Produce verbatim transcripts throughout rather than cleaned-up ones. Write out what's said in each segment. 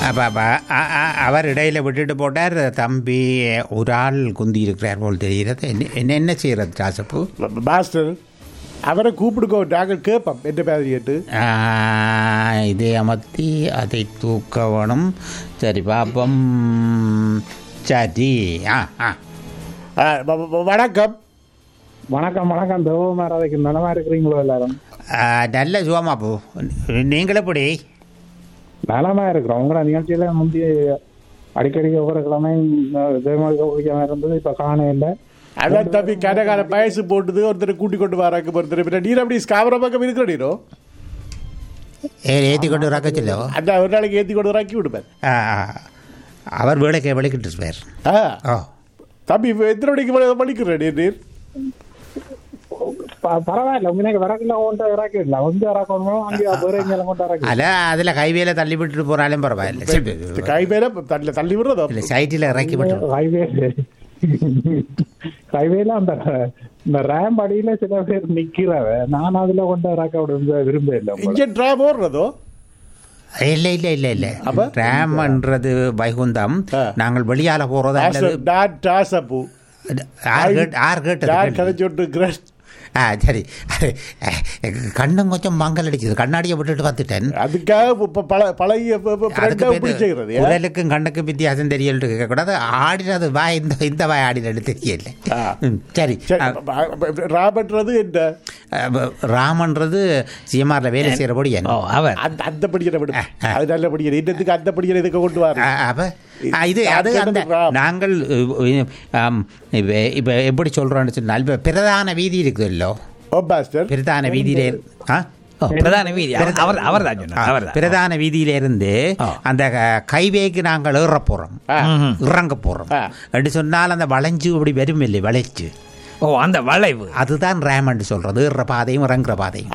அவர் இடையில விட்டுட்டு போட்டார். தம்பி ஒரு ஆள் குந்தி இருக்கிறார் போல் தெரிகிறது. என்ன என்ன செய்யறது ராசப்பு மாஸ்டர்? அவரை கூப்பிடுக்கோ, நாங்கள் கேட்போம் என்ன பேர் கேட்டு. இதை அமர்த்தி அதை தூக்க வேணும். சரி பாப்பம். சரி. ஆ ஆ வணக்கம் வணக்கம் வணக்கம். தேவமாராதைக்கு நலமா இருக்கிறீங்களோ எல்லாரும்? நல்ல சுகமாப்போ. நீங்கள் எப்படி? நலமா இருக்கிறோம். உங்களோட நிகழ்ச்சியில முந்தி அடிக்கடி ஒவ்வொரு கிழமையும் தேவமாக இருந்தது, இப்ப காண இல்லை. அதான் தம்பி கனகால பயசு போட்டுது, ஒருத்தர் கூட்டி கொண்டு வராங்க ஒருத்தர். நீர் அப்படி ஸ்காவர பக்கம் இருக்கிற நீரோ ஏற்றி கொண்டு வராக்க சொல்லோ. அந்த ஒரு நாளைக்கு ஏற்றி கொண்டு வராக்கி விடுப்பார். அவர் வேலைக்கு வலிக்கிட்டு இருப்பார். ஆ தம்பி எத்தனை மணிக்கு வலிக்கிறேன் நீர்? பரவாயில்ல, உங்களுக்கு வரக்குள்ள கொண்டு இறக்கிடல. வந்து இறக்கணும் அங்கே வேற எங்கெல்லாம் கொண்டு இறக்கி அல்ல, அதில் கைவேல தள்ளி விட்டுட்டு போனாலும் பரவாயில்ல. கைவேல தள்ளி தள்ளி விடுறதோ இல்லை, சைட்டில் இறக்கி விட்டு கைவேல கைவேல அந்த இந்த ரேம் அடியில சில பேர் நிக்கிறவ. நான் அதுல கொண்டு இறக்க விட விரும்ப இல்லை. இன்ஜின் டிராப் ஓடுறதோ இல்லை இல்லை இல்லை இல்லை. ரேம்ன்றது வைகுந்தம். நாங்கள் வெளியால போறதா ஆ சரி. கண்ணும் கொஞ்சம் மங்கல் அடிக்குது. கண்ணாடியை விட்டுட்டு பார்த்துட்டேன். அதுக்காக பழைய உடலுக்கும் கண்ணுக்கும் வித்தியாசம் தெரியல கேட்கக்கூடாது. ஆடினது வாய் இந்த இந்த வாய் ஆடினது தெரியல. சரி. ராமன்றது என்ன? ராமன்றது சிஎம்ஆர்ல வேலை செய்யற படியன். அவர் அந்த படிக்கிற அது நல்ல படிக்கிற இன்னத்துக்கு அந்த படிக்கிற இதுக்கு கொண்டு வர அப்ப இது அது அந்த நாங்கள் இப்ப எப்படி சொல்றோம்னு சொன்னால் பிரதான வீதி இருக்குதல்லோ. பிரதான வீதியிலே பிரதான வீதி அவர் அவர் தான் சொன்னார். பிரதான வீதியில இருந்து அந்த கைவேக்கு நாங்கள் ஏற போறோம், இறங்க போறோம் என்று சொன்னால் அந்த வளைஞ்சு அப்படி வரும் இல்லை, வளைச்சு. ஓ, அந்த வளைவு அதுதான் ரேம் என்று சொல்றது. ஏற பாதையும் இறங்குற பாதையும்.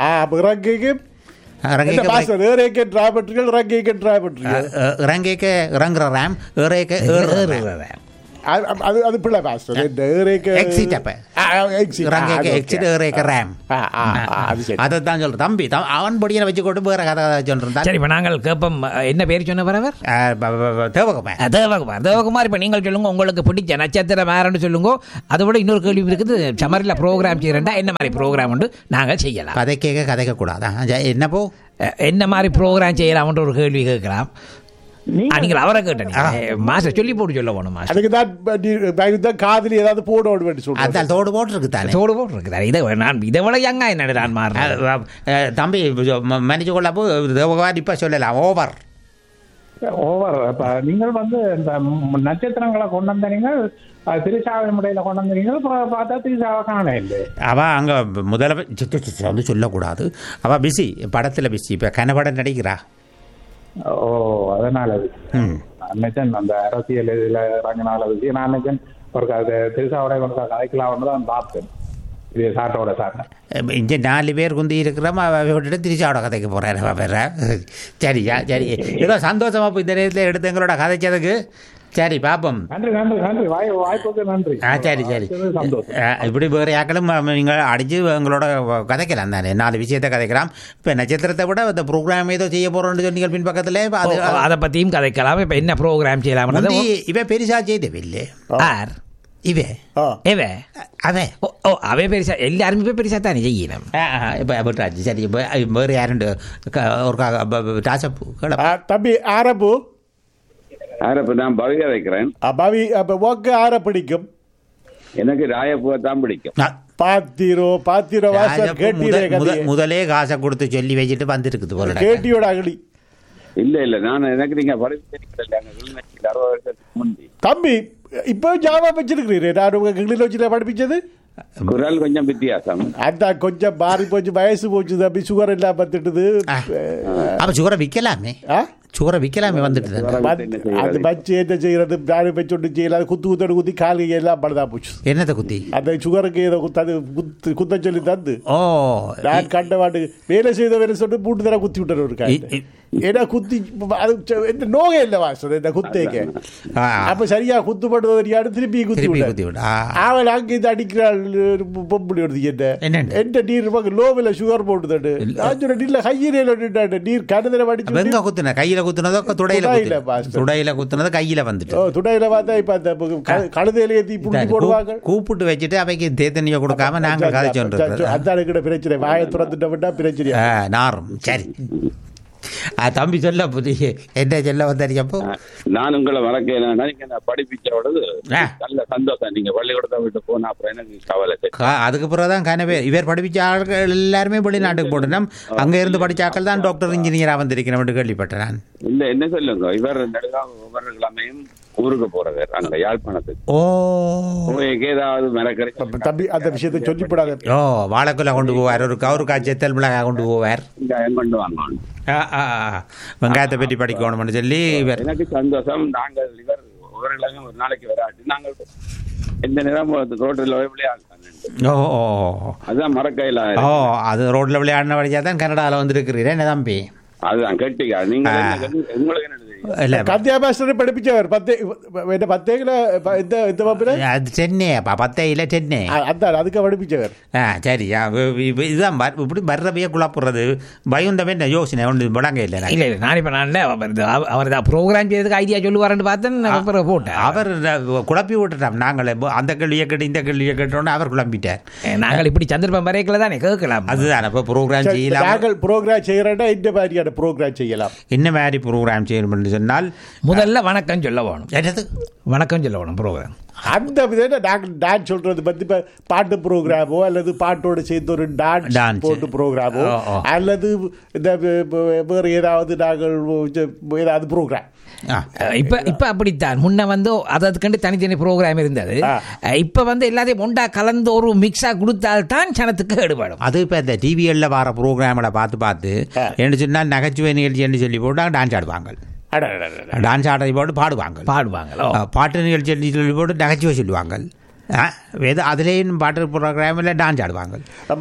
இறங்கேக்க இறங்குற ரேம், ஏறேக்க ஏறுற ரேம். அது பிள்ளை மாஸ்டர். எக்ஸிட் அப்ப இறங்கேக்க எக்ஸிட் ஏறேக்க ரேம். அதைத்தான் சொல்றேன் தம்பி. அவன் படியை வச்சு கொண்டு வேற கதை சொல்றான். சரி, இப்ப நாங்கள் கேட்போம். என்ன பேர் சொன்னவர்? அவர் தேவகுமார். தேவகுமார் தேவகுமார் இப்ப நீங்கள் சொல்லுங்க, உங்களுக்கு பிடிச்ச நட்சத்திரம் யாருன்னு சொல்லுங்க. அதை விட இன்னொரு கேள்வி இருக்குது. சமரில் ப்ரோக்ராம் செய்யறா என்ன மாதிரி ப்ரோக்ராம் உண்டு நாங்கள் செய்யலாம்? கதை கேட்க கதைக்க கூடாதா? என்ன போ என்ன மாதிரி ப்ரோக்ராம் செய்யலாம்ன்ற ஒரு கேள்வி கேட்கலாம். நீங்கள் அவரை கேட்டீங்க மாஸ்டர் சொல்லி போட்டு சொல்ல போகணும். மாஸ்டர் காதலி ஏதாவது போடு சொல்லுங்க. தோடு போட்டு இருக்கு தானே? தோடு போட்டு இருக்கு. இதை நான் இதை விட யங்கா என்ன நான் மாறேன் தம்பி. மன்னிச்சு கொள்ளப்போ தேவகுமார் இப்ப சொல்லலாம். Over over. நீங்கள் வந்து இந்த நட்சத்திரங்களை கொண்டு வந்தீங்க, திருச்சாவை முறையில் கொண்டு வந்தீங்க. பார்த்தா திருச்சாவை காண இல்லை. அவள் அங்கே முதல்ல வந்து சொல்லக்கூடாது. அவள் பிஸி, படத்தில் பிஸி. இப்போ கனபடம் நடிக்கிறா. ஓ, அதனால நினைச்சேன் அந்த அரசியல் இதில் இறங்கினால விஷயம். நான் நினைச்சேன் ஒரு திருச்சாவோட கொண்டு கதைக்கலாம்னு தான் பார்த்தேன். இது சாட்டோட சாட்டை இங்கே நாலு பேர் குந்தி இருக்கிறோம். விட்டுட்டு திருச்சாவோட கதைக்கு போகிறேன் வேற. சரியா? சரி, ஏதோ சந்தோஷமா இப்போ இந்த நேரத்தில் எடுத்து எங்களோட கதைச்சதுக்கு. சரி பாப்போம். நன்றி நன்றி நன்றி வாய்ப்புக்கு நன்றி. ஆ சரி சரி. இப்படி வேறு யாக்களும் நீங்கள் அடிச்சு எங்களோட கதைக்கலாம் தானே, நாலு விஷயத்தை கதைக்கலாம். இப்போ நட்சத்திரத்தை விட இந்த ப்ரோக்ராம் ஏதோ செய்ய போகிறோம்னு சொன்னீங்க பின் பக்கத்தில். அது அதை பற்றியும் கதைக்கலாம். இப்போ என்ன ப்ரோக்ராம் செய்யலாம்? இவ பெருசா செய்தவில்லை. ஆர் இவே இவே அவே ஓ அவே பெருசா எல்லாருமே போய் பெருசா தானே செய்யணும். இப்போ விட்டாச்சு. சரி, இப்போ வேறு யாருண்டு ஒரு டாசப்பு தம்பி ஆரப்பு ஆரப்பு நான் பவியா வைக்கிறேன். பவி ஓக்கு ஆர பிடிக்கும். எனக்கு ராயப்பூவை தான் பிடிக்கும். பாத்திரோ பாத்திரோ முதலே காசை கொடுத்து சொல்லி வச்சுட்டு வந்துருக்குது போல கேட்டியோட அகலி. இல்ல இல்ல நான் எனக்கு நீங்க அறுபது வருஷத்துக்கு முந்தி தம்பி இப்போ ஜாவா வச்சிருக்கிறீரு. நான் கிளில வச்சு படிப்பிச்சது குரல் கொஞ்சம் வித்தியாசம். அதான் கொஞ்சம் மாறி போச்சு, வயசு போச்சு தம்பி. சுகர் எல்லாம் வந்துட்டுது. அப்ப சுகரை விற்கலாமே, சுகரை விற்கலாமே வந்துட்டு. அது வச்சு என்ன செய்யறது? யாரும் வச்சு ஒன்று செய்யலாம். குத்து குத்தோடு குத்தி காலு எல்லாம் படுதா போச்சு. என்னத்தை குத்தி? அந்த சுகருக்கு ஏதோ குத்தாது குத்து குத்த சொல்லி தந்து. ஓ, நான் கண்ட வாட்டு வேலை செய்த வேலை சொல்லிட்டு மூட்டு தர குத்தி விட்டார் ஒரு காய். ஏன்னா குத்தி அது நோகை இல்லை வாசல் இந்த குத்தேக்க. அப்ப சரியா குத்து படுவது திருப்பி குத்தி விட்டு அவள் அங்கே இது அடிக்கிறாள். பொம்பளி வருது என்ன எந்த நீர் லோவில் சுகர் போட்டுதாட்டு. நான் சொன்ன நீர்ல கையில நீர் கருதல அடிச்சு குத்துன கையில குத்துனதோ துடையில துடையில குத்துனதோ கையில வந்துட்டு துடையில பார்த்தா இப்ப அந்த கழுதையில ஏத்தி புடிச்சு போடுவாங்க. கூப்பிட்டு வச்சுட்டு அவைக்கு தேத்தனியை கொடுக்காம நாங்கள் கதை சொல்றோம். அதான் கிட்ட பிரச்சனை, வாயை துறந்துட்டா பிரச்சனை நாரும். சரி தம்பி சொல்ல புதிய என்ன சொல்ல வந்தப்போ நான் உங்களை மறக்க படிப்பிச்சோடது நல்ல சந்தோஷம். நீங்க பள்ளிக்கூடத்தை விட்டு போனா அப்புறம் எனக்கு கவலை. அதுக்கு பிறகுதான் கனவே இவர் படிப்பிச்ச ஆட்கள் எல்லாருமே வெளிநாட்டுக்கு போட்டோம். அங்க இருந்து படிச்ச ஆட்கள் தான் டாக்டர் இன்ஜினியரா வந்திருக்கிறேன் கேள்விப்பட்டேன். இல்ல என்ன சொல்லுங்க, இவர் நடுவாமையும் ஊருக்கு போறவர் அங்க யாழ்ப்பாணத்துக்கு. ஓ ஏதாவது மரக்கறி தம்பி அந்த விஷயத்தை சொல்லிப்படாத. ஓ வாழைக்குள்ள கொண்டு போவார், ஒரு கவுரு காய்ச்சி தெல் மிளகாய் கொண்டு போவார், கொண்டு வாங்க வெங்காயத்தை பற்றி படிக்கணும்னு சொல்லி எனக்கு சந்தோஷம். நாங்கள் இவர் ஒவ்வொரு ஒரு நாளைக்கு வராட்டி நாங்கள் எந்த நேரம் ரோட்டில் விளையாடுறாங்க. ஓ ஓ அதுதான் மரக்கையில. ஓ அது ரோட்ல விளையாடின வழியா தான் கனடாவில் வந்துருக்கிறீரே என்ன தம்பி? அதுதான் கட்டிக்கா. நீங்க உங்களுக்கு என்ன கத்தியாபாஸ்டர் படிப்பிச்சவர் பத்தேல சென்னை பத்தையில சென்னை அதான் அதுக்கு படிப்பிச்சவர். சரி இதுதான் இப்படி வர்றவையே குழப்புறது பயந்தமே யோசனை ஒன்று முடங்க இல்லை. இல்லை நான் இப்போ நான் அவர் தான் ப்ரோக்ராம் செய்யறதுக்கு ஐடியா சொல்லுவாருன்னு பார்த்தேன் போட்டேன். அவர் குழப்பி விட்டுட்டார். நாங்கள் அந்த கேள்வியை கேட்டு இந்த கேள்வியை கேட்டோன்னு அவர் குழம்பிட்டார். நாங்கள் இப்படி சந்தர்ப்பம் வரைக்கல தானே கேட்கலாம். அதுதான் இப்போ ப்ரோக்ராம் செய்யலாம். நாங்கள் ப்ரோக்ராம் செய்யறோம்னா இந்த மாதிரியான ப்ரோக்ராம் செய்யலாம். என்ன மாதிரி ப்ரோக்ராம் செய்யணும் சொன்னால் முதல்ல வணக்கம் சொல்ல வேணும். வணக்கம் சொல்ல வேணும் ப்ரோக்ராம். அந்த வித நாங்கள் டான்ஸ் சொல்றது பத்தி பாட்டு ப்ரோக்ராமோ அல்லது பாட்டோடு சேர்ந்து ஒரு டான்ஸ் போட்டு ப்ரோக்ராமோ அல்லது இந்த வேற ஏதாவது நாங்கள் ஏதாவது ப்ரோக்ராம். இப்ப இப்ப அப்படித்தான். முன்ன வந்து அதுக்கண்டு தனித்தனி ப்ரோக்ராம் இருந்தது. இப்ப வந்து எல்லாத்தையும் ஒண்டா கலந்து ஒரு மிக்ஸா கொடுத்தால்தான் சனத்துக்கு எடுபடும். அது இப்ப இந்த டிவிஎல்ல வர ப்ரோக்ராம்ல பார்த்து பார்த்து என்ன சொன்னால் நகைச்சுவை நிகழ்ச்சி என்று சொல்லி போட்டு டான்ஸ் ஆடுவாங்க. டான்ஸ் ஆடுறதை போட்டு பாடுவாங்க பாடுவாங்க பாட்டு நிகழ்ச்சி சொல்லி போட்டு நகைச்சுவை சொல்லுவாங்க. அதுலேயும் பாட்டு ப்ரோக்ராமில் டான்ஸ் ஆடுவாங்க.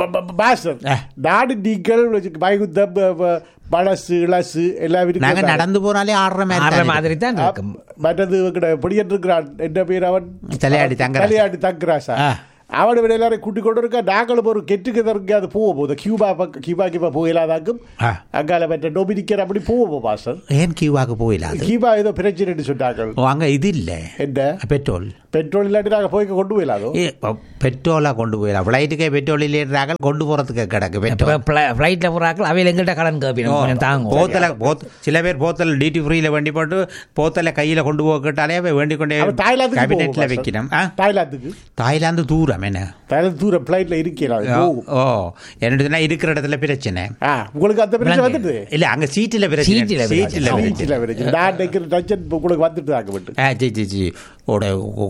நாடு நீங்கள் வைகுந்தம் பழசு இளசு எல்லாம் நாங்கள் நடந்து போனாலே ஆடுற மாதிரி மாதிரி தான் இருக்கும். மற்றது படிக்கிட்டு இருக்கிறான் என்ன பேர் அவன் தலையாடி தங்க தலையாடி தங்கராசா அவனை விட எல்லாரும் கூட்டி கொண்டு இருக்கா. நாங்களும் ஒரு கெட்டுக்கு தருக்கு அது போக போகுது. கியூபா பக்கம் கியூபா கியூபா போயிலாதாக்கும் அங்கால மற்ற டொமினிக்கர் அப்படி போவோம் பாசர். ஏன் கியூபாக்கு போயிலாது? கியூபா ஏதோ பிரச்சனை சொன்னாங்க. அங்க இது இல்லை என்ன பெட்ரோல் பெட்ரோல் இல்லாட்டி நாங்கள் போய் கொண்டு போயிடாதோ. பெட்ரோலாக கொண்டு போயிடலாம். ஃப்ளைட்டுக்கே பெட்ரோல் இல்லைன்றாங்க கொண்டு போகிறதுக்கு கிடக்கு. பெட்ரோல் ஃப்ளைட்டில் போகிறாங்க அவையில் எங்கள்கிட்ட கடன் கேட்பீங்க தாங்க. போத்தலை போத் சில பேர் போத்தல் டியூட்டி ஃப்ரீயில் வேண்டி போட்டு போத்தலை கையில் கொண்டு போக கேட்டாலே வேண்டிக் கொண்டே கேபினெட்டில் வைக்கணும். தாய்லாந்துக்கு தாய்லாந்து தூரம் என்ன தாய்லாந்து தூரம் ஃப்ளைட்டில் இருக்கிறாங்க. ஓ என்னதுன்னா இருக்கிற இடத்துல பிரச்சனை. உங்களுக்கு அந்த பிரச்சனை வந்துட்டு இல்லை அங்கே சீட்டில் பிரச்சனை. சீட்டில் சீட்டில் பிரச்சனை நான் உங்களுக்கு வந்துட்டு தாங்க விட்டு ஆ ஜி ஜி ஜி ஓட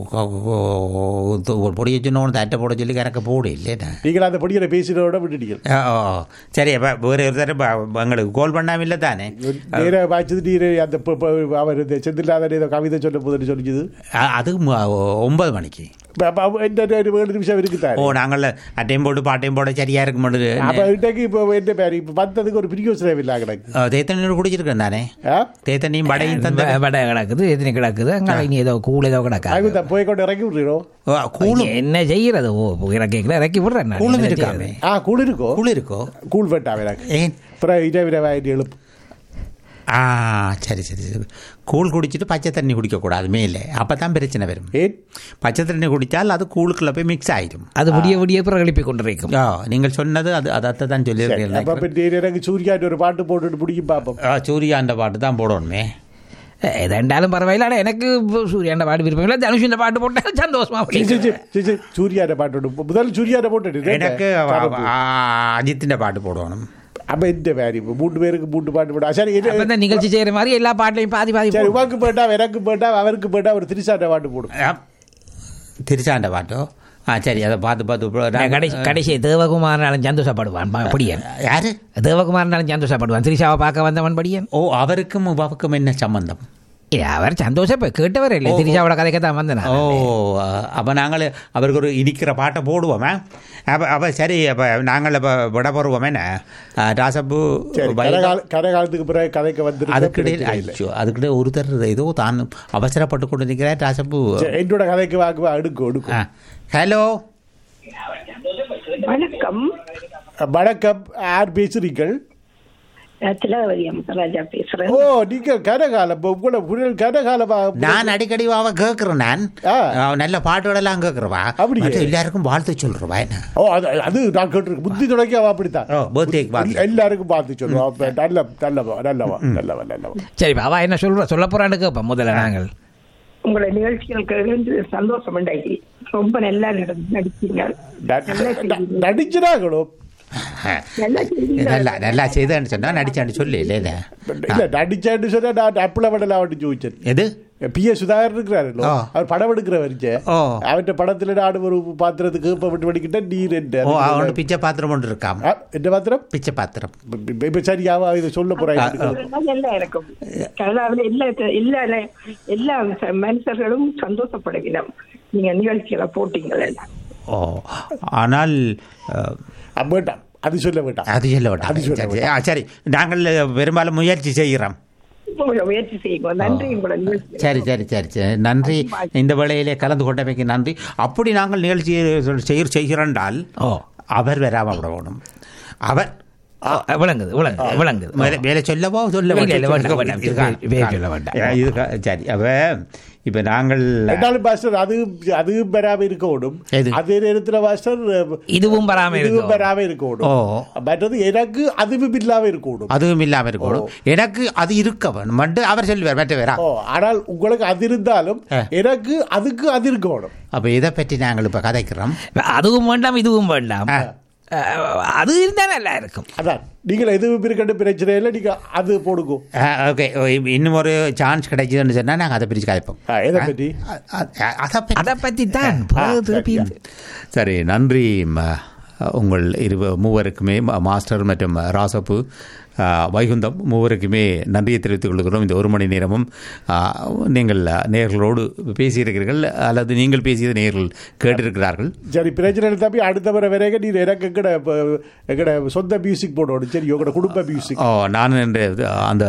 பொடியை சொன்னோன்னு தட்டை போட சொல்லி கணக்க போட இல்லைண்ணா. நீங்கள் அந்த பொடியை பேசுகிறோட விட்டுட்டீங்க. ஓ சரி அப்போ வேறு ஒரு தடவை எங்களுக்கு கால் பண்ணாமல் இல்லை தானே நேராக பாய்ச்சது நீர் அந்த அவர் செந்தில்லாத ஏதோ கவிதை சொல்ல போதுன்னு சொல்லிச்சுது. அது ஒன்பது மணிக்கு நிமிஷம் இருக்குதா. ஓ நாங்கள் அட்டையும் போட்டு பாட்டையும் போட சரியா இருக்க மாட்டேது. அப்போ இன்றைக்கு இப்போ என்ன பேர் இப்போ வந்ததுக்கு ஒரு பிரியோசனம் இல்லை கிடக்கு. தேத்தண்ணீர் குடிச்சிருக்கேன் தானே. தேத்தண்ணியும் வடையும் தந்த வடை கிடக்குது எத்தனை கிடக்குது அங்கே இனி ஏதோ கூழ் ஏதோ கிடக்காது. போய் கொண்டு இறக்கி விடுறோம். கூழ் என்ன செய்யறது? ஓ இறக்கிக்கல இறக்கி விடுறேன். கூழும் இருக்காது. ஆ கூழ் இருக்கோ கூழ் இருக்கோ கூழ் வேண்டாம் எனக்கு. ஏன் அப்புறம் இதை விரைவாயிட்டு எழுப்பு. ஆ சரி சரி சரி கூழ் குடிச்சிட்டு பச்சை தண்ணி குடிக்கக்கூடாது மேலே, அப்போ தான் பிரச்சனை வரும். பச்சை தண்ணி குடித்தால் அது கூழுக்குள்ள போய் மிக்ஸ் ஆகிடும். அது விடிய விடிய பிரகலிப்பி கொண்டிருக்கும். ஆ நீங்கள் சொன்னது அது அதை தான் சொல்லியிருக்கீங்க. எனக்கு சூர்யாட்டு ஒரு பாட்டு போட்டுட்டு பிடிக்கும் பார்ப்போம். சூர்யாண்ட பாட்டு தான் போடணுமே. எதாண்டாலும் பரவாயில்ல. ஆனால் எனக்கு சூர்யாண்ட பாட்டு விருப்பம் இல்லை. தனுஷின் பாட்டு போட்டால் சந்தோஷமா. சூர்யாண்ட பாட்டு முதல் சூர்யாண்ட போட்டு எனக்கு அஜித்தின் பாட்டு போடணும். அப்போ இந்த வேறு மூன்று பேருக்கு மூன்று பாட்டு போட்டா சரி. நிகழ்ச்சி செய்கிற மாதிரி எல்லா பாட்டையும் பாதி பாதி. சரி உனக்கு போட்டா எனக்கு போட்டா அவருக்கு போட்டா ஒரு திரிசாண்ட பாட்டு போடும். திரிசாண்ட பாட்டோ ஆ சரி அதை பார்த்து பார்த்து கடைசி கடைசி தேவகுமாரனாலும் சந்தோஷப்படுவான் படியன். யாரு தேவகுமாரனாலும் சந்தோஷப்படுவான். திரிசாவை பார்க்க வந்தவன் படியன். ஓ அவருக்கும் உபாவுக்கும் என்ன சம்பந்தம்? அவர் சந்தோஷம் கேட்டவர் இல்லை. திரிஷாவோட கதைக்கு தான் வந்தேன். ஓ அப்போ நாங்கள் அவருக்கு ஒரு இனிக்கிற பாட்டை போடுவோமே. அப்போ அப்போ சரி அப்போ நாங்கள் இப்போ விட போடுவோமே. ராசப்பு கதை காலத்துக்கு பிறகு கதைக்கு வந்து அதுக்கிடையே ஆயிடுச்சு. அதுக்கிடையே ஒருத்தர் ஏதோ தான் அவசரப்பட்டு கொண்டு நிற்கிறார். ராசப்பு என்னோட கதைக்கு வாக்குவா அடுக்கு அடுக்கு. ஹலோ வணக்கம். வணக்கம் யார் பேசுறீர்கள்? ராஜா பேசுறேன். ஓ நீங்க கனகால கனகாலமா நான் அடிக்கடி அவ கேக்குறேன். நான் நல்ல பாட்டோட எல்லாம் கேக்குறவா. அப்படி எல்லாருக்கும் வாழ்த்து சொல்றவா என்ன? ஓ அது அது நான் கேட்டிருக்கேன். புத்தி தொடக்கி அவ அப்படித்தான் எல்லாருக்கும் பார்த்து சொல்லுவா. நல்ல நல்லவா நல்லவா நல்லவா நல்லவா. சரி அவ என்ன சொல்ற சொல்ல போறான்னு கேப்போம். முதல்ல நாங்கள் உங்களை நிகழ்ச்சிகளுக்கு சந்தோஷம் உண்டாகி ரொம்ப நல்லா நடிச்சீங்க. நடிச்சுறாங்களோ நல்லா நல்லா செய்தான்னு சொன்னா நடிச்சான்னு சொல்லி இல்ல நடிச்சான்னு சொன்னா நான் அப்பள படல அவட்டு ஜோதிச்சேன். எது பி எஸ் சுதாகர் இருக்கிறாரு அவர் படம் எடுக்கிறவர் அவற்ற படத்துல நான் ஒரு பாத்திரத்துக்கு இப்ப விட்டு படிக்கிட்ட நீர் என்று பிச்சை பாத்திரம் ஒன்று இருக்காம என்ன பாத்திரம் பிச்சை பாத்திரம் இப்ப சரியாவா இதை சொல்ல போறாங்க. எல்லா எல்லா மனுஷர்களும் சந்தோஷப்படுகிறோம் நீங்க நிகழ்ச்சிகளை போட்டீங்கள. ஓ ஆனால் வேண்டாம் அது சொல்ல வேண்டாம் அது சொல்ல வேண்டாம். சரி நாங்கள் பெரும்பாலும் முயற்சி செய்கிறோம். முயற்சி செய்வோம். நன்றி. சரி சரி சரி சரி நன்றி. இந்த வேளையிலே கலந்து கொண்டமைக்கு நன்றி. அப்படி நாங்கள் நிகழ்ச்சியை செய்கிறோண்டால் அவர் வராம விடணும். அவர் விளங்குது விளங்குது விளங்குது வேலை சொல்லவோ சொல்ல வேண்டாம். சரி அவ இப்ப நாங்கள் பாஸ்டர் அது அது பெறாம இருக்கணும். அதே நேரத்தில் பாஸ்டர் இதுவும் பெறாம இதுவும் பெறாம இருக்கணும். மற்றது எனக்கு அதுவும் இல்லாம இருக்கணும். அதுவும் இல்லாம இருக்கணும். எனக்கு அது இருக்க வேணும் அவர் சொல்லுவார் மற்ற வேற. ஆனால் உங்களுக்கு அது இருந்தாலும் எனக்கு அதுக்கு அது இருக்கணும். அப்ப இதை பற்றி நாங்கள் இப்ப கதைக்கிறோம். அதுவும் வேண்டாம் இதுவும் வேண்டாம். அது இருந்தா நல்லா இருக்கும். அதான் நீங்கள் எதுவும் இருக்கட்டும் பிரச்சனை இல்லை. நீங்க அது போடுங்க. ஓகே இன்னும் ஒரு சான்ஸ் கிடைச்சதுன்னு சொன்னா நாங்கள் அதை பிரிச்சு கதைப்போம். எதை பற்றி அதை பற்றி தான். சரி நன்றி உங்கள் இரு மூவருக்குமே மாஸ்டர் மற்றும் ராசப்பு வைகுந்தம் மூவருக்குமே நன்றியை தெரிவித்துக் கொள்கிறோம். இந்த ஒரு மணி நேரமும் நீங்கள் நேயர்களோடு பேசியிருக்கிறீர்கள் அல்லது நீங்கள் பேசியது நேயர்கள் கேட்டிருக்கிறார்கள். சரி பிரச்சனை தப்பி அடுத்த முறை வரைக்கும் நீ எனக்கு எங்கட எங்கட சொந்த மியூசிக் போடணும். சரி உங்களோட குடும்ப மியூசிக். ஓ நான் அந்த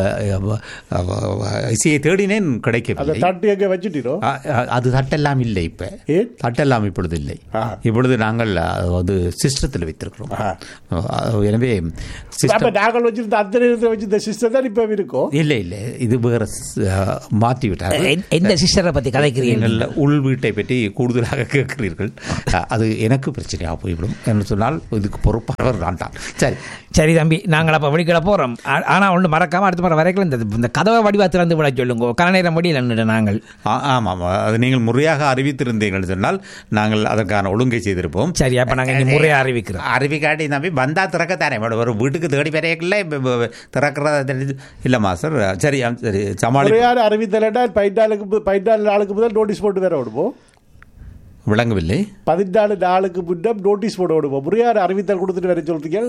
இசையை தேடினேன் கிடைக்கவில்லை. தட்டு எங்க வச்சுட்டீரோ? அது தட்டெல்லாம் இல்லை. இப்ப தட்டெல்லாம் இப்பொழுது இல்லை. இப்பொழுது நாங்கள் அது சிஸ்டத்தில் வைத்திருக்கிறோம். எனவே நாங்கள் வச்சிருந்த அந்த நேரத்தில் வச்சு இந்த சிஸ்டர் தான் இப்போ இருக்கும். இல்லை இல்லை இது வேற மாற்றி விட்டார்கள். எந்த சிஸ்டரை பற்றி கதைக்கிறீர்கள்? உள் வீட்டை பற்றி கூடுதலாக கேட்கிறீர்கள். அது எனக்கு பிரச்சனையாக போய்விடும் என்று சொன்னால் இதுக்கு பொறுப்பானவர் தான் தான். சரி சரி தம்பி நாங்கள் அப்போ வெளிக்கிட போகிறோம். ஆனால் ஒன்று மறக்காமல் அடுத்த முறை வரைக்கும் இந்த இந்த கதவை வடிவா திறந்து விட சொல்லுங்க. கன நேரம் முடியல நாங்கள். ஆமாம் அது நீங்கள் முறையாக அறிவித்திருந்தீர்கள் சொன்னால் நாங்கள் அதற்கான ஒழுங்கை செய்திருப்போம். சரி அப்போ நாங்கள் முறையாக அறிவிக்கிறோம். அறிவிக்காட்டி தம்பி வந்தா திறக்கத்தானே ஒரு வீட்டுக்கு தேடி வரையக்குள்ள திறக்கிறதா இல்லை மாஸ்டர். சரி சரி சமாளி அறிவித்தலா பதினாலுக்கு பதினாலு நாளுக்கு முதல் நோட்டீஸ் போட்டு வேற விடுவோம். விளங்கவில்லை. பதினாலு நாளுக்கு முன்னம் நோட்டீஸ் போட விடுவோம். முறையான அறிவித்தல் கொடுத்துட்டு வர சொல்றீங்க.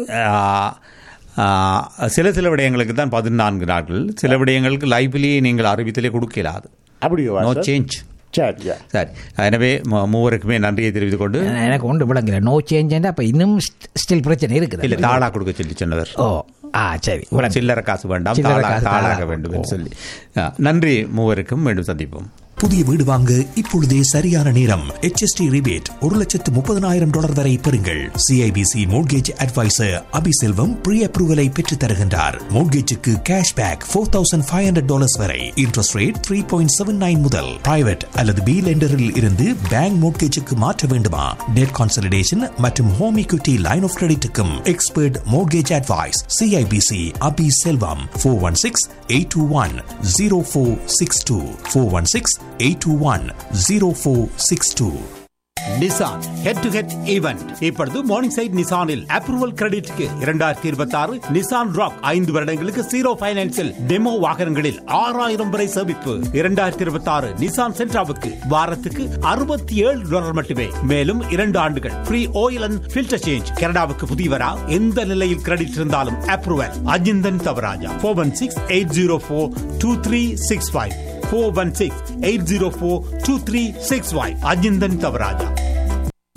சில சில விடயங்களுக்கு தான் பதினான்கு நாட்கள். சில விடயங்களுக்கு லைவ்லேயே நீங்கள் அறிவித்தலே கொடுக்கலாது. அப்படியோ நோ சேஞ்ச். சரி சரி எனவே மூவருக்குமே நன்றியை தெரிவித்துக் கொண்டு எனக்கு ஒன்று விளங்கல. நோ சேஞ்ச் அப்போ இன்னும் ஸ்டில் பிரச்சனை இருக்குது. இல்லை தாளா கொடுக்க சொல்லி சொன்னவர். ஓ ஆ சரி சில்லறை காசு வேண்டாம் தாளாக வேண்டும் என்று சொல்லி நன்றி மூவருக்கும். மீண்டும் சந்திப்போம். புதிய வீடு வாங்க இப்பொழுதே சரியான நேரம். எச் எஸ் டி ரிபேட் ஒரு லட்சத்து முப்பதனாயிரம் டாலர் வரை பெறுங்கள். CIBC mortgage advisor Abiselvam pre அப்ரூவலை பெற்றுத் தருகின்றார். மோட்கேஜுக்கு cash back four thousand five hundred dollars வரை. Interest rate three point seven nine முதல். பிரைவேட் அல்லது பி லெண்டரில் இருந்து பேங்க் மோட்கேஜுக்கு மாற்ற வேண்டுமா? டெட் கான்சலிடேஷன் மற்றும் home equity line of கிரெடிட்டுக்கும் expert mortgage advice. CIBC Abiselvam four one six eight two one zero four six two four one six eight two one zero four six two. Nissan head to head event இப்பொழுது morning side நிசானில் approval கிரெடிட்க்கு இரண்டாயிரத்தி இருபத்தி ஆறு Nissan rock ஐந்து வருடங்களுக்கு zero பைனான்சில் demo வாகனங்களில் ஆறாயிரம் வரை சேமிப்பு. இரண்டாயிரத்தி இருபத்தி ஆறு நிசான் சென்ட்ராவுக்கு வாரத்துக்கு அறுபத்தி ஏழு டாலர் மட்டுமே. மேலும் இரண்டு ஆண்டுகள் free oil and filter change. கனடாவுக்கு புதியவரா எந்த நிலையில் கிரெடிட் இருந்தாலும் approval. Ajinthan Thavaraja four one six eight zero four two three six five four one six eight zero four two three six five. Ajinthan Thavaraja.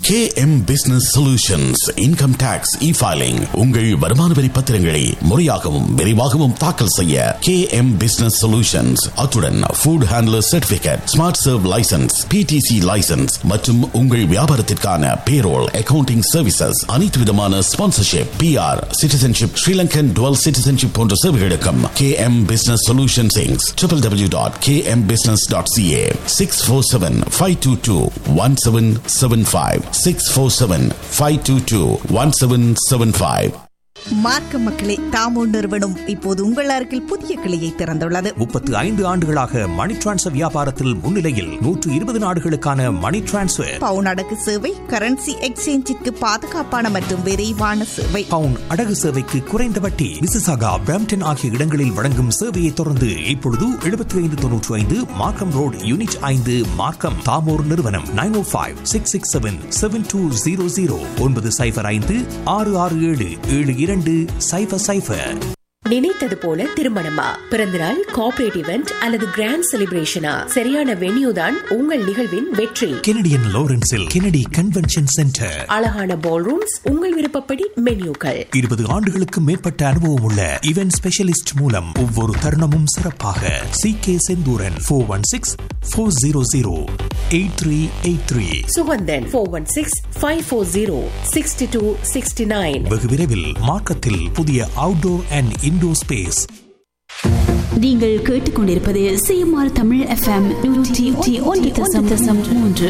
K M Business Solutions Income Tax E-Filing. உங்கள் வருமான வரி பத்திரங்களை முறையாகவும் விரைவாகவும் தாக்கல் செய்ய K M Business Solutions. அத்துடன் food handler certificate, smart serve licence, P T C licence மற்றும் உங்கள் வியாபாரத்திற்கான பேரோல், அக்கவுண்டிங் சர்வீசஸ், அனைத்து விதமான sponsorship, P R, citizenship, Sri Lankan twelve citizenship போன்ற சேவைகளுக்கும் K M Business Solutions Incorporated. w w w dot k m business dot c a. six four seven, five two two, one seven seven five. six four seven, five two two, one seven seven five. மார்க்க மக்களே, தாமோ நிறுவனம் இப்போது உங்கள் அருகில் புதிய கிளையை திறந்துள்ளது. முப்பத்து ஐந்து ஆண்டுகளாக மணி டிரான்ஸ்ஃபர் வியாபாரத்தில் முன்னிலையில் நூற்று இருபது நாடுகளுக்கான மணி டிரான்ஸ்ஃபர், பவுன் அடகு சேவை, கரன்சி எக்ஸ்சேஞ்சிற்கு பாதுகாப்பான மற்றும் விரைவான சேவை, பவுன் அடகு சேவைக்கு குறைந்த வட்டி, மிசிசாகா, பிரம்டன் ஆகிய இடங்களில் வழங்கும் சேவையை தொடர்ந்து இப்பொழுது எழுபத்தி ஐந்து தொன்னூற்றி ஐந்து மார்க்கம் ரோடு, யூனிட் ஐந்து, மார்க்கம். தாமோர் நிறுவனம் நைன் ஓ five six six seven seven two zero zero ஒன்பது சைபர் ஐந்து ஆறு ஆறு ஏழு ஏழு இரண்டு சைபர் சைபர். நினைத்தது போல திருமணமா, பிறந்தநாள், கார்ப்பரேட் இவெண்ட் அல்லது கிராண்ட் செலிப்ரேஷனா, சரியான வென்யூ தான் உங்கள் நிகழ்வின் வெற்றி. Canadian லாரன்ஸில் Kennedy convention centre. அழகான பால் ரூம்ஸ், உங்கள் விருப்பப்படி மென்யூக்கள். இருபது ஆண்டுகளுக்கு மேற்பட்ட அனுபவம் உள்ள இவென்ட் ஸ்பெஷலிஸ்ட் மூலம் ஒவ்வொரு தருணமும் சிறப்பாக. C K Senthuran four one six four zero zero eight three eight three. Suganthan four one six five four zero sixty two sixty nine. வெகு விரைவில் மார்க்கத்தில் புதிய அவுட்டோர் அண்ட் இன்டோர் ஸ்பேஸ். நீங்கள் கேட்டுக்கொண்டிருப்பது சிஎம்ஆர் தமிழ் எஃப்எம் நூற்றி ஒன்று தசம் மூன்று.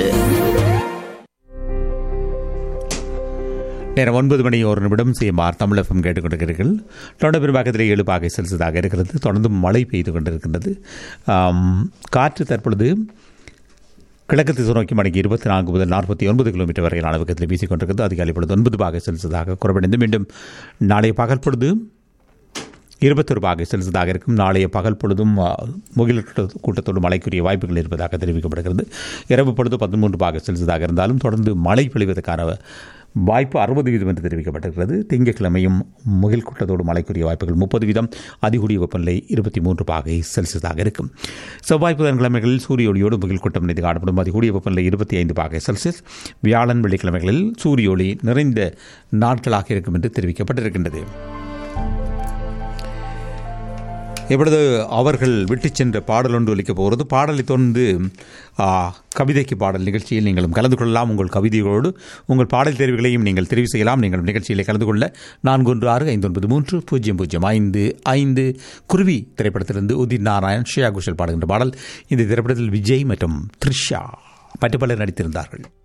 நேரம் ஒன்பது மணி ஒரு நிமிடம். சிஎம்ஆர் தமிழ் எஃப்எம் கேட்டுக்கொண்டிருக்கிறீர்கள். தொடர்ந்து பெரும்பாகத்தில் ஏழு பாகை செல்சியஸாக இருக்கிறது. தொடர்ந்து மழை பெய்து கொண்டிருக்கின்றது. காற்று தற்பொழுது கிழக்கு திசை நோக்கி மணிக்கு இருபத்தி நான்கு முதல் நாற்பத்தி ஒன்பது கிலோமீட்டர் வரையிலான வேகத்தில் வீசிக்கொண்டிருக்கிறது. அதிகாலை பொழுது ஒன்பது பாகை செல்சியஸாக குறைவடைந்து மீண்டும் நாளைய பகல் பொழுது இருபத்தொரு பாகை செல்சியஸாக இருக்கும். நாளைய பகல் பொழுதும் முகில் கூட்டத்தோடு மழைக்குரிய வாய்ப்புகள் இருப்பதாக தெரிவிக்கப்படுகிறது. இரவு பொழுது பதிமூன்று பாகை செல்சியஸாக இருந்தாலும் தொடர்ந்து மழை பொழிவதற்கான வாய்ப்பு அறுபது வீதம் என்று தெரிவிக்கப்பட்டிருக்கிறது. திங்கட்கிழமையும் முகில் கூட்டத்தோடு மழைக்குரிய வாய்ப்புகள் முப்பது வீதம், அதிகூடிய வெப்பநிலை இருபத்தி மூன்று பாகை செல்சியஸாக இருக்கும். செவ்வாய் புதன்கிழமைகளில் சூரிய ஒளியோடு முகில் கூட்டம் நிறைந்து காணப்படும். அதிகூடிய வெப்பநிலை இருபத்தி ஐந்து பாகை செல்சியஸ். வியாழன் வெள்ளிக்கிழமைகளில் சூரிய ஒளி நிறைந்த நாட்களாக இருக்கும் என்று தெரிவிக்கப்பட்டிருக்கின்றது. எப்பொழுது அவர்கள் விட்டு சென்ற பாடல் ஒன்று ஒலிக்கப் போகிறது. பாடலை தொடர்ந்து கவிதைக்கு பாடல் நிகழ்ச்சியில் நீங்களும் கலந்து கொள்ளலாம். உங்கள் கவிதைகளோடு உங்கள் பாடல் தேர்வுகளையும் நீங்கள் தெரிவு செய்யலாம். நீங்கள் நிகழ்ச்சியில் கலந்து கொள்ள நான்கு ஒன்று ஆறு ஐந்து ஒன்பது மூன்று பூஜ்ஜியம் பூஜ்ஜியம் ஐந்து ஐந்து. குருவி திரைப்படத்திலிருந்து உதித் நாராயண், ஸ்ரேயா கோஷல் பாடுகின்ற பாடல். இந்த திரைப்படத்தில் விஜய் மற்றும் த்ரிஷா மற்ற பலர் நடித்திருந்தார்கள்.